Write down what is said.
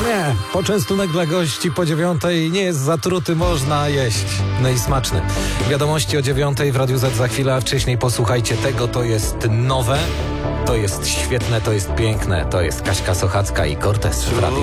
Nie, poczęstunek dla gości po 9:00 nie jest zatruty, można jeść. No i smaczny. Wiadomości o 9:00 w Radiu Z za chwilę, a wcześniej posłuchajcie tego, to jest nowe, to jest świetne, to jest piękne, to jest Kaśka Sochacka i Cortez w Radiu